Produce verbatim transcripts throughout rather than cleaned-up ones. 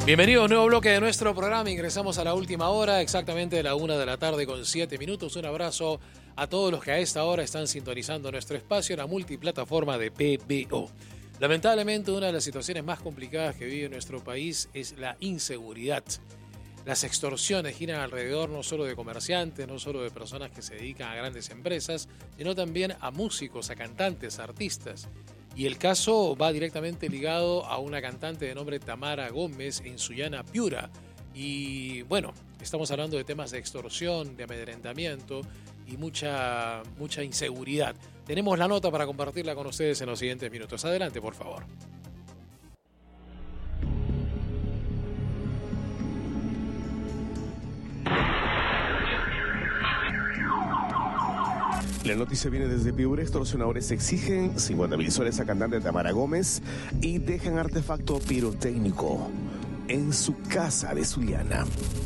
Bienvenido a un nuevo bloque de nuestro programa. Ingresamos a la última hora, exactamente a la una de la tarde con siete minutos. Un abrazo a todos los que a esta hora están sintonizando nuestro espacio en la multiplataforma de P B O. Lamentablemente, una de las situaciones más complicadas que vive nuestro país es la inseguridad. Las extorsiones giran alrededor no solo de comerciantes, no solo de personas que se dedican a grandes empresas, sino también a músicos, a cantantes, a artistas. Y el caso va directamente ligado a una cantante de nombre Tamara Gómez en Sullana, Piura. Y bueno, estamos hablando de temas de extorsión, de amedrentamiento y mucha, mucha inseguridad. Tenemos la nota para compartirla con ustedes en los siguientes minutos. Adelante, por favor. La noticia viene desde Piura. Extorsionadores exigen cincuenta mil soles a cantante Tamara Gómez y dejan artefacto pirotécnico en su casa de Sullana.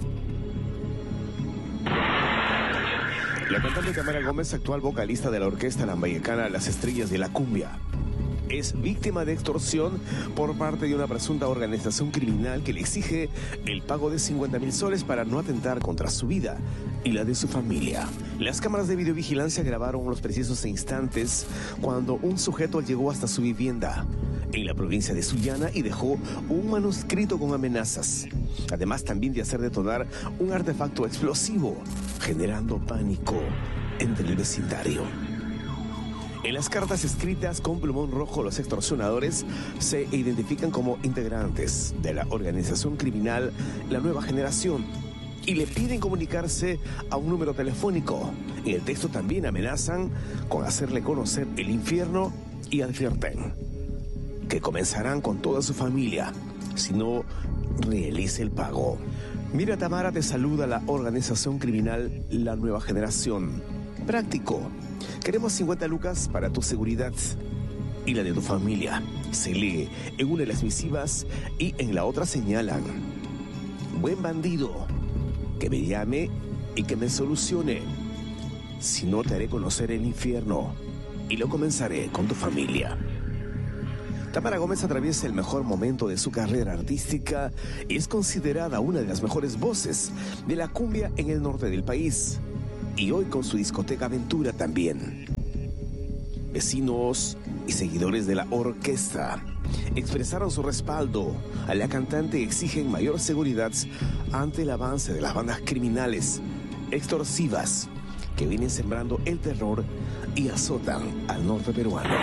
La cantante Tamara Gómez, actual vocalista de la orquesta lambayecana Las Estrellas de la Cumbia, es víctima de extorsión por parte de una presunta organización criminal que le exige el pago de cincuenta mil soles para no atentar contra su vida y la de su familia. Las cámaras de videovigilancia grabaron los precisos instantes cuando un sujeto llegó hasta su vivienda en la provincia de Sullana y dejó un manuscrito con amenazas, además también de hacer detonar un artefacto explosivo, generando pánico entre el vecindario. En las cartas escritas con plumón rojo, los extorsionadores se identifican como integrantes de la organización criminal La Nueva Generación y le piden comunicarse a un número telefónico. En el texto también amenazan con hacerle conocer el infierno y advierten que comenzarán con toda su familia si no realiza el pago. Mira, Tamara, te saluda la organización criminal La Nueva Generación. Práctico. Queremos cincuenta lucas para tu seguridad y la de tu familia. Se lee en una de las misivas y en la otra señalan: buen bandido, que me llame y que me solucione. Si no, te haré conocer el infierno y lo comenzaré con tu familia. Tamara Gómez atraviesa el mejor momento de su carrera artística y es considerada una de las mejores voces de la cumbia en el norte del país. Y hoy con su discoteca Aventura también. Vecinos y seguidores de la orquesta expresaron su respaldo a la cantante y exigen mayor seguridad ante el avance de las bandas criminales extorsivas que vienen sembrando el terror y azotan al norte peruano.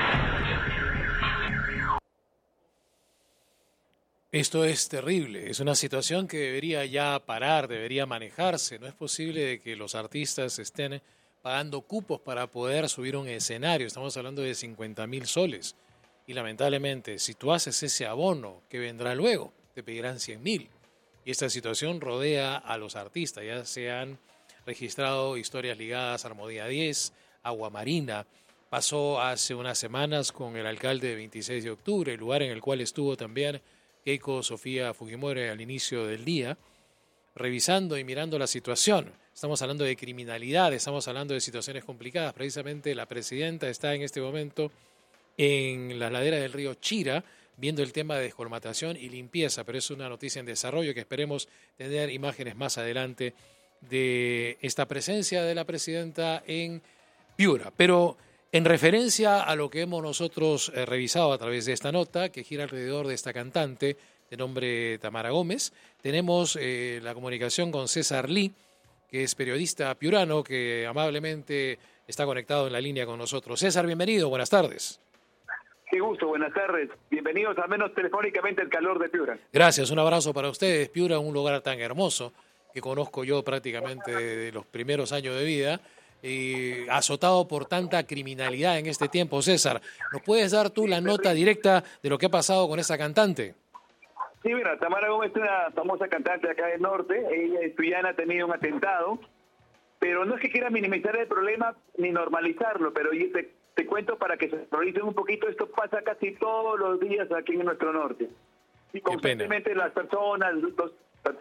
Esto es terrible, es una situación que debería ya parar, debería manejarse. No es posible de que los artistas estén pagando cupos para poder subir a un escenario. Estamos hablando de cincuenta mil soles. Y lamentablemente, si tú haces ese abono, ¿qué vendrá luego? Te pedirán cien mil. Y esta situación rodea a los artistas. Ya se han registrado historias ligadas a Armonía diez, Agua Marina. Pasó hace unas semanas con el alcalde de veintiséis de octubre, el lugar en el cual estuvo también Keiko Sofía Fujimori al inicio del día, revisando y mirando la situación. Estamos hablando de criminalidad, estamos hablando de situaciones complicadas. Precisamente la presidenta está en este momento en la ladera del río Chira, viendo el tema de descolmatación y limpieza, pero es una noticia en desarrollo que esperemos tener imágenes más adelante de esta presencia de la presidenta en Piura. Pero en referencia a lo que hemos nosotros eh, revisado a través de esta nota, que gira alrededor de esta cantante de nombre Tamara Gómez, tenemos eh, la comunicación con César Lee, que es periodista piurano, que amablemente está conectado en la línea con nosotros. César, bienvenido, buenas tardes. Qué gusto, buenas tardes. Bienvenidos al menos telefónicamente al calor de Piura. Gracias, un abrazo para ustedes. Piura, un lugar tan hermoso que conozco yo prácticamente de los primeros años de vida, y azotado por tanta criminalidad en este tiempo. César, ¿nos puedes dar tú la nota directa de lo que ha pasado con esa cantante? Sí, mira, Tamara Gómez es una famosa cantante acá del norte. Ella en Sullana ha tenido un atentado, pero no es que quiera minimizar el problema ni normalizarlo, pero yo te, te cuento para que se normalice un poquito. Esto pasa casi todos los días aquí en nuestro norte. Y constantemente las personas, los,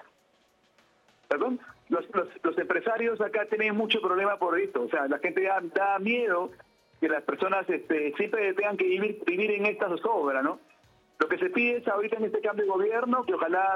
perdón, los, los, los empresarios acá tienen mucho problema por esto. O sea, la gente da, da miedo que las personas este, siempre tengan que vivir, vivir en esta zozobra, ¿no? Lo que se pide es ahorita en este cambio de gobierno que ojalá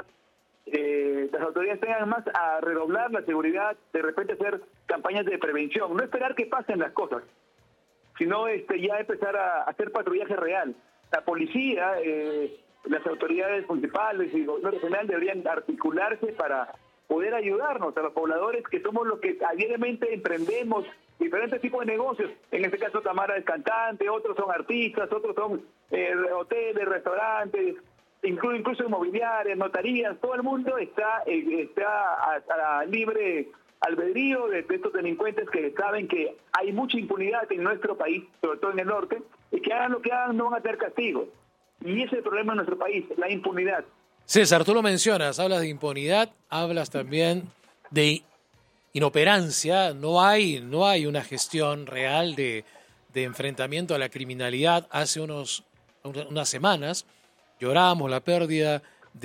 eh, las autoridades tengan más a redoblar la seguridad, de repente hacer campañas de prevención, no esperar que pasen las cosas, sino este ya empezar a hacer patrullaje real. La policía, eh, las autoridades municipales y el gobierno regional deberían articularse para poder ayudarnos a los pobladores que somos los que diariamente emprendemos diferentes tipos de negocios. En este caso Tamara es cantante, otros son artistas, otros son eh, hoteles, restaurantes, incluso, incluso inmobiliarias, notarías. Todo el mundo está, eh, está a, a libre albedrío de, de estos delincuentes que saben que hay mucha impunidad en nuestro país, sobre todo en el norte, y que hagan lo que hagan no van a tener castigo. Y ese es el problema en nuestro país, la impunidad. César, tú lo mencionas, hablas de impunidad, hablas también de inoperancia, no hay, no hay una gestión real de, de enfrentamiento a la criminalidad. Hace unos, unas semanas llorábamos la pérdida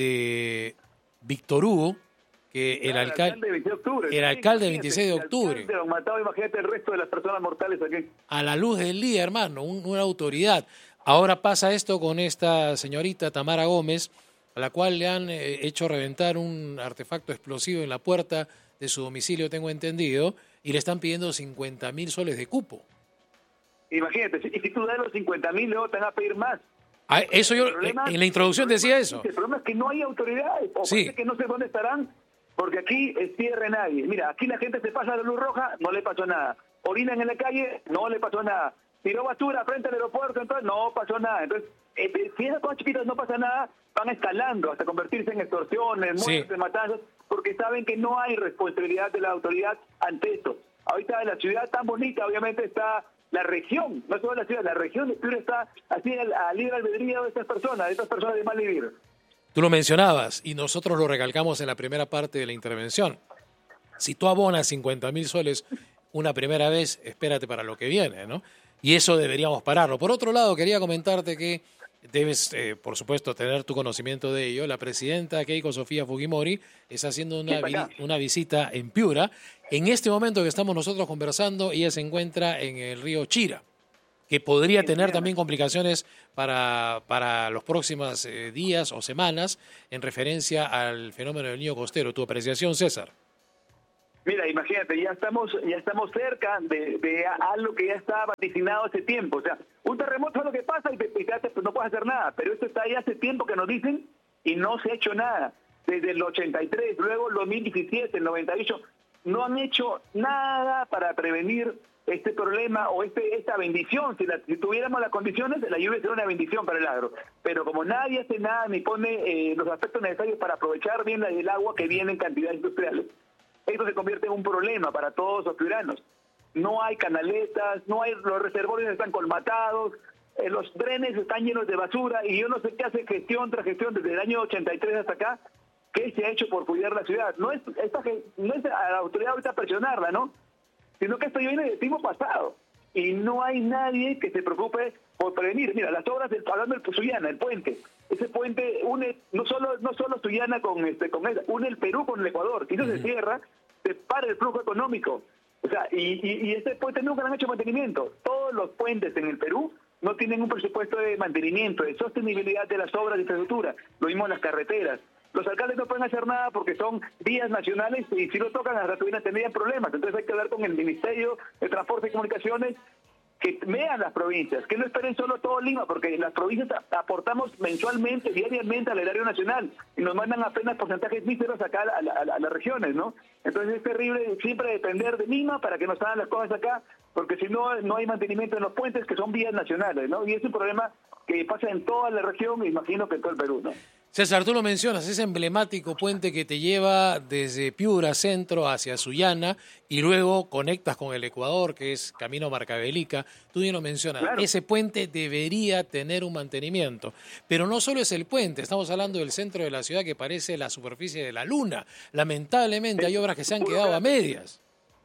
de Víctor Hugo, que el, claro, alcal alcalde de veintiséis de octubre, el alcalde de veintiséis de octubre. Lo matado, imagínate el resto de las personas mortales aquí. A la luz del día, hermano, un, una autoridad. Ahora pasa esto con esta señorita Tamara Gómez, a la cual le han eh, hecho reventar un artefacto explosivo en la puerta de su domicilio, tengo entendido, y le están pidiendo cincuenta mil soles de cupo. Imagínate, y si tú das los cincuenta mil, luego te van a pedir más. Ah, eso yo, problema, en la introducción decía eso. El problema es que no hay autoridades, o sí. que no sé dónde estarán, porque aquí es tierra de nadie. Mira, aquí la gente se pasa la luz roja, no le pasó nada. Orinan en la calle, no le pasó nada. Tiró basura frente al aeropuerto, entonces no pasó nada. Entonces, eh, si esas cosas chiquitas no pasa nada, van escalando hasta convertirse en extorsiones, muertes, sí. matanzas, porque saben que no hay responsabilidad de la autoridad ante esto. Ahorita en la ciudad tan bonita, obviamente está la región, no solo la ciudad, la región de Piura está así a libre albedrío de estas personas, de estas personas de mal vivir. Tú lo mencionabas y nosotros lo recalcamos en la primera parte de la intervención. Si tú abonas cincuenta mil soles una primera vez, espérate para lo que viene, ¿no? Y eso deberíamos pararlo. Por otro lado, quería comentarte que debes, eh, por supuesto, tener tu conocimiento de ello. La presidenta Keiko Sofía Fujimori está haciendo una, vi una visita en Piura. En este momento que estamos nosotros conversando, ella se encuentra en el río Chira, que podría tener también complicaciones para, para los próximos eh, días o semanas en referencia al fenómeno del niño costero. ¿Tu apreciación, César? Mira, imagínate, ya estamos ya estamos cerca de, de algo que ya está vaticinado hace tiempo. O sea, un terremoto es lo que pasa y, te, y te, pues no puedes hacer nada. Pero esto está ahí hace tiempo que nos dicen y no se ha hecho nada. Desde el ochenta y tres, luego el dos mil diecisiete, el noventa y ocho, no han hecho nada para prevenir este problema o este esta bendición. Si, la, si tuviéramos las condiciones, la lluvia sería una bendición para el agro. Pero como nadie hace nada ni pone eh, los aspectos necesarios para aprovechar bien el agua que viene en cantidades industriales, esto se convierte en un problema para todos los ciudadanos. No hay canaletas, no hay, los reservorios están colmatados, eh, los drenes están llenos de basura y yo no sé qué hace gestión tras gestión desde el año ochenta y tres hasta acá. ¿Qué se ha hecho por cuidar la ciudad? No es, esta, no es a la autoridad ahorita presionarla, ¿no? Sino que esto viene del tiempo pasado y no hay nadie que se preocupe por prevenir. Mira, las obras del hablando del Suyana, el puente, ese puente une no solo no solo Suyana con este con esa, une el Perú con el Ecuador. Si no se cierra, se para el flujo económico. O sea, y, y, y este puente nunca le han hecho mantenimiento. Todos los puentes en el Perú no tienen un presupuesto de mantenimiento, de sostenibilidad de las obras de infraestructura. Lo mismo en las carreteras. Los alcaldes no pueden hacer nada porque son vías nacionales y si lo tocan las tuvieran tendrían problemas. Entonces hay que hablar con el Ministerio de Transporte y Comunicaciones que vean las provincias, que no esperen solo todo Lima, porque las provincias aportamos mensualmente, diariamente al erario nacional y nos mandan apenas porcentajes míseros acá a, la, a, la, a las regiones, ¿no? Entonces es terrible siempre depender de Lima para que nos hagan las cosas acá, porque si no, no hay mantenimiento en los puentes que son vías nacionales, ¿no? Y es un problema que pasa en toda la región, me imagino que en todo el Perú, ¿no? César, tú lo mencionas, ese emblemático puente que te lleva desde Piura Centro hacia Sullana y luego conectas con el Ecuador, que es Camino Marcabelica. Tú bien lo mencionas, claro. Ese puente debería tener un mantenimiento. Pero no solo es el puente, estamos hablando del centro de la ciudad que parece la superficie de la luna. Lamentablemente hay obras que se han quedado a medias.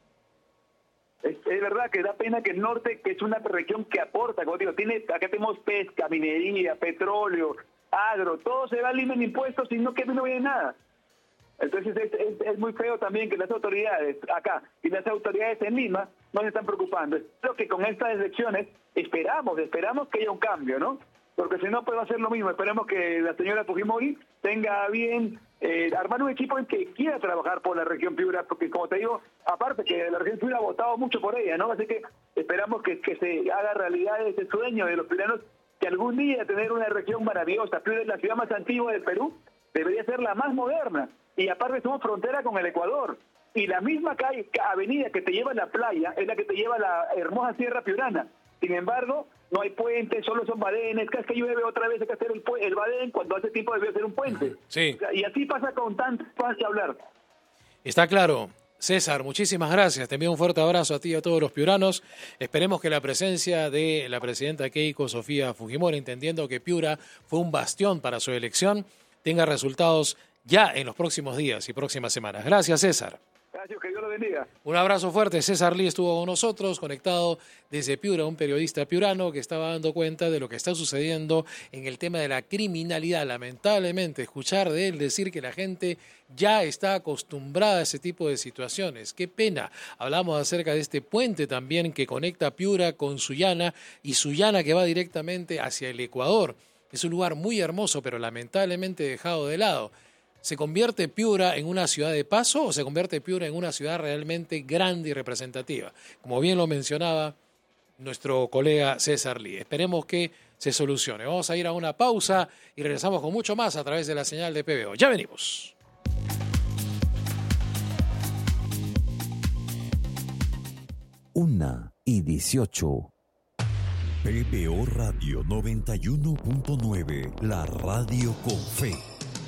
Es, es verdad que da pena que el norte, que es una región que aporta, como digo, tiene, acá tenemos pesca, minería, petróleo, agro, todo se va a Lima en impuestos y no que no viene nada. Entonces es, es, es muy feo también que las autoridades acá y las autoridades en Lima no se están preocupando. Creo que con estas elecciones esperamos, esperamos que haya un cambio, ¿no? porque si no, pues va a ser lo mismo. Esperemos que la señora Fujimori tenga bien eh, armar un equipo en que quiera trabajar por la región Piura, porque como te digo, aparte que la región Piura ha votado mucho por ella, ¿no? Así que esperamos que, que se haga realidad ese sueño de los piuranos, que algún día tener una región maravillosa. Piura es la ciudad más antigua del Perú, debería ser la más moderna, y aparte somos frontera con el Ecuador, y la misma calle, avenida que te lleva a la playa es la que te lleva a la hermosa Sierra Piurana. Sin embargo, no hay puentes, solo son badenes, cada vez que llueve otra vez hay que hacer el, el badén, cuando hace tiempo debió ser un puente. Sí. Y así pasa con tantas cosas que hablar. Está claro. César, muchísimas gracias. Te envío un fuerte abrazo a ti y a todos los piuranos. Esperemos que la presencia de la presidenta Keiko Sofía Fujimori, entendiendo que Piura fue un bastión para su elección, tenga resultados ya en los próximos días y próximas semanas. Gracias, César. Gracias, que Dios lo bendiga. Un abrazo fuerte. César Lee estuvo con nosotros, conectado desde Piura, un periodista piurano que estaba dando cuenta de lo que está sucediendo en el tema de la criminalidad. Lamentablemente, escuchar de él decir que la gente ya está acostumbrada a ese tipo de situaciones. Qué pena. Hablamos acerca de este puente también que conecta Piura con Sullana y Sullana que va directamente hacia el Ecuador. Es un lugar muy hermoso, pero lamentablemente dejado de lado. ¿Se convierte Piura en una ciudad de paso o se convierte Piura en una ciudad realmente grande y representativa? Como bien lo mencionaba nuestro colega César Lee. Esperemos que se solucione. Vamos a ir a una pausa y regresamos con mucho más a través de la señal de P B O. Ya venimos. Una y dieciocho. P B O Radio noventa y uno punto nueve, la radio con fe.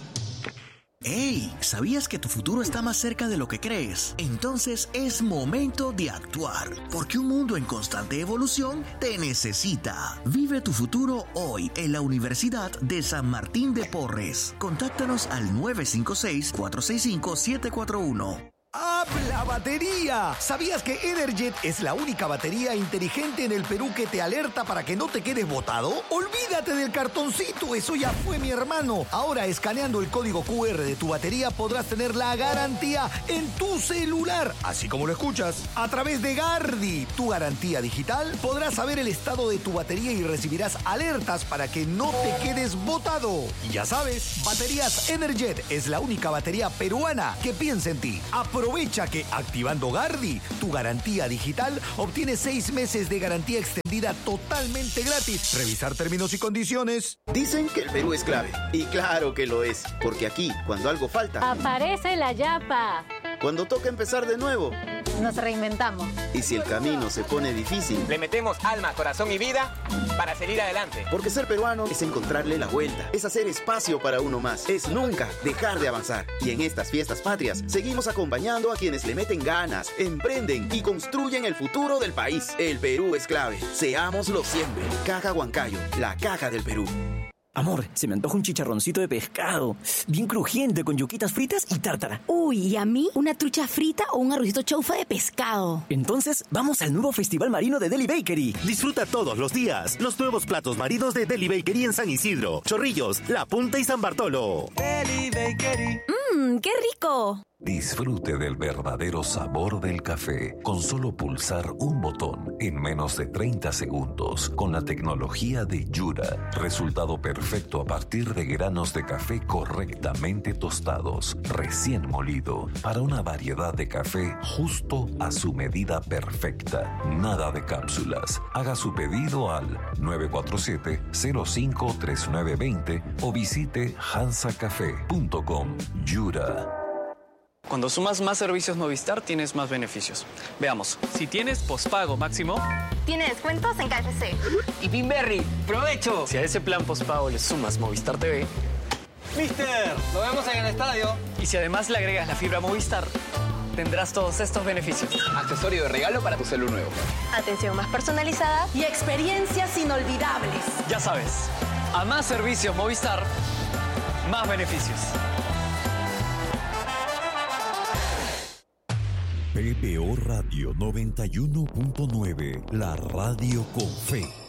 ¡Hey! ¿Sabías que tu futuro está más cerca de lo que crees? Entonces es momento de actuar, porque un mundo en constante evolución te necesita. Vive tu futuro hoy en la Universidad de San Martín de Porres. Contáctanos al nueve cinco seis, cuatro seis cinco, siete cuatro uno. ¡Habla batería! ¿Sabías que Energet es la única batería inteligente en el Perú que te alerta para que no te quedes botado? ¡Olvídate del cartoncito! ¡Eso ya fue, mi hermano! Ahora, escaneando el código cu erre de tu batería, podrás tener la garantía en tu celular. Así como lo escuchas. A través de Gardi, tu garantía digital, podrás saber el estado de tu batería y recibirás alertas para que no te quedes botado. Y ya sabes, Baterías Energet es la única batería peruana que piensa en ti. Aprovecha que activando Gardi, tu garantía digital, obtienes seis meses de garantía extendida totalmente gratis. Revisar términos y condiciones. Dicen que el Perú es clave. Y claro que lo es. Porque aquí, cuando algo falta, aparece la yapa. Cuando toca empezar de nuevo, nos reinventamos. Y si el camino se pone difícil, le metemos alma, corazón y vida para seguir adelante. Porque ser peruano es encontrarle la vuelta, es hacer espacio para uno más, es nunca dejar de avanzar. Y en estas fiestas patrias, seguimos acompañando a quienes le meten ganas, emprenden y construyen el futuro del país. El Perú es clave. Seámoslo siempre. Caja Huancayo, la caja del Perú. Amor, se me antoja un chicharroncito de pescado, bien crujiente, con yuquitas fritas y tártara. Uy, ¿y a mí? ¿Una trucha frita o un arrocito chaufa de pescado? Entonces, vamos al nuevo Festival Marino de Deli Bakery. Disfruta todos los días los nuevos platos marinos de Deli Bakery en San Isidro, Chorrillos, La Punta y San Bartolo. Deli Bakery. ¡Mmm, qué rico! Disfrute del verdadero sabor del café con solo pulsar un botón en menos de treinta segundos con la tecnología de Yura. Resultado perfecto a partir de granos de café correctamente tostados, recién molido, para una variedad de café justo a su medida perfecta. Nada de cápsulas. Haga su pedido al nueve cuatro siete, cero cinco, tres nueve dos cero o visite hansa café punto com. Yura. Cuando sumas más servicios Movistar, tienes más beneficios. Veamos. Si tienes pospago máximo, tiene descuentos en K F C. Y Pinberry, ¡provecho! Si a ese plan pospago le sumas Movistar T V, ¡Mister! ¡Lo vemos en el estadio! Y si además le agregas la fibra Movistar, tendrás todos estos beneficios. Accesorio de regalo para tu celular nuevo. Atención más personalizada y experiencias inolvidables. Ya sabes, a más servicios Movistar, más beneficios. P B O Radio noventa y uno punto nueve, la radio con fe.